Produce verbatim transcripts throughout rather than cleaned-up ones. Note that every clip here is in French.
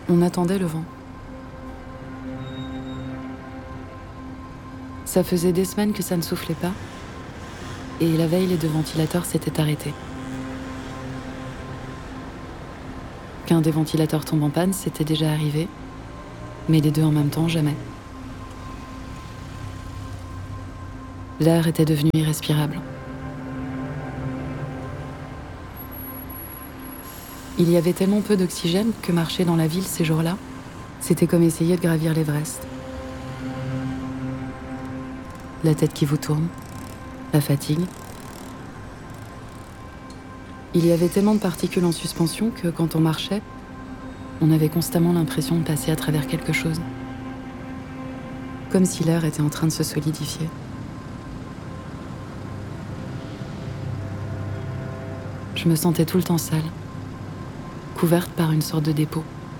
On attendait le vent. Ça faisait des semaines que ça ne soufflait pas, et la veille, les deux ventilateurs s'étaient arrêtés. Qu'un des ventilateurs tombe en panne, c'était déjà arrivé, mais les deux en même temps, jamais. L'air était devenu irrespirable. Il y avait tellement peu d'oxygène que marcher dans la ville ces jours-là, c'était comme essayer de gravir l'Everest. La tête qui vous tourne, la fatigue. Il y avait tellement de particules en suspension que quand on marchait, on avait constamment l'impression de passer à travers quelque chose. Comme si l'air était en train de se solidifier. Je me sentais tout le temps sale, couverte par une sorte de dépôt.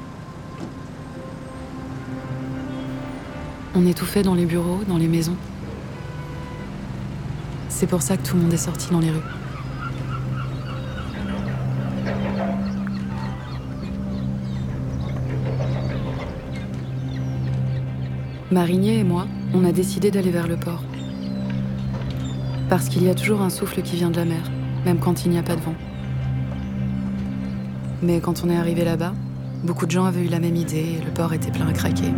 On étouffait dans les bureaux, dans les maisons. C'est pour ça que tout le monde est sorti dans les rues. Marinier et moi, on a décidé d'aller vers le port. Parce qu'il y a toujours un souffle qui vient de la mer, même quand il n'y a pas de vent. Mais quand on est arrivé là-bas, beaucoup de gens avaient eu la même idée et le port était plein à craquer.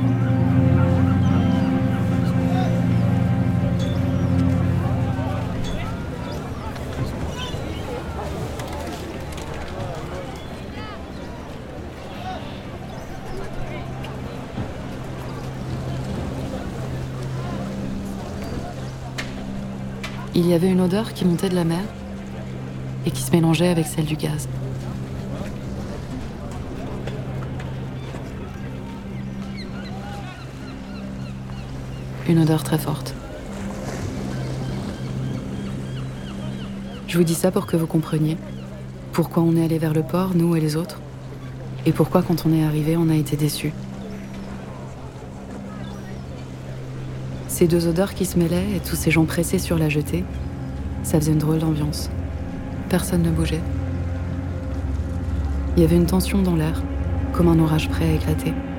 Il y avait une odeur qui montait de la mer et qui se mélangeait avec celle du gaz. Une odeur très forte. Je vous dis ça pour que vous compreniez pourquoi on est allé vers le port, nous et les autres, et pourquoi quand on est arrivé, on a été déçus. Ces deux odeurs qui se mêlaient et tous ces gens pressés sur la jetée, ça faisait une drôle d'ambiance. Personne ne bougeait. Il y avait une tension dans l'air, comme un orage prêt à éclater.